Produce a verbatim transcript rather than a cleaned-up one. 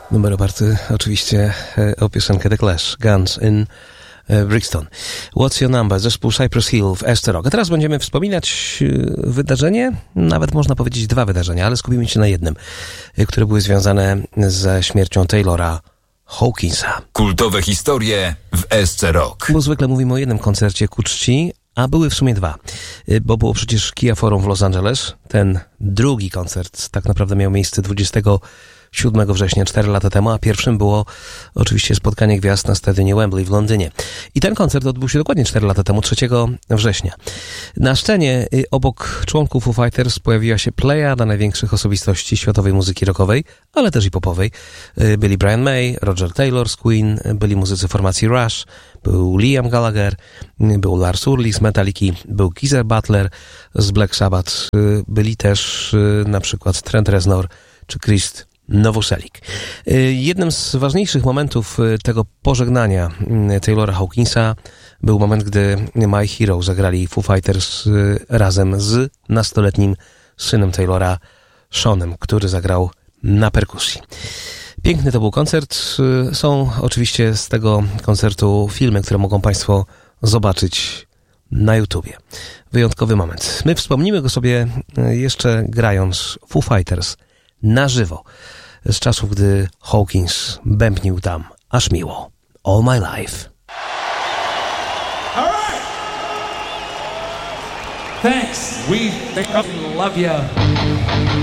Numer oparty oczywiście o piosenkę The Clash, Guns in Brixton. What's Your Number? Zespół Cypress Hill w Ester Rock. A teraz będziemy wspominać wydarzenie, nawet można powiedzieć dwa wydarzenia, ale skupimy się na jednym, które były związane ze śmiercią Taylora Hawkinsa. Kultowe historie w Ester Rock. Bo zwykle mówimy o jednym koncercie ku czci, a były w sumie dwa, bo było przecież Kia Forum w Los Angeles. Ten drugi koncert tak naprawdę miał miejsce dwudziestego siódmego września, cztery lata temu, a pierwszym było oczywiście spotkanie gwiazd na stadionie Wembley w Londynie. I ten koncert odbył się dokładnie cztery lata temu, trzeciego września. Na scenie obok członków Foo Fighters pojawiła się plejada największych osobistości światowej muzyki rockowej, ale też i popowej. Byli Brian May, Roger Taylor z Queen, byli muzycy formacji Rush, był Liam Gallagher, był Lars Ulrich z Metalliki, był Geezer Butler z Black Sabbath, byli też na przykład Trent Reznor czy Chris Novoselic. Jednym z ważniejszych momentów tego pożegnania Taylora Hawkinsa był moment, gdy My Hero zagrali Foo Fighters razem z nastoletnim synem Taylora, Seanem, który zagrał na perkusji. Piękny to był koncert. Są oczywiście z tego koncertu filmy, które mogą Państwo zobaczyć na YouTubie. Wyjątkowy moment. My wspomnimy go sobie jeszcze grając Foo Fighters na żywo z czasów, gdy Hawkins bębnił tam aż miło. All My Life. All right. Thanks. We love you.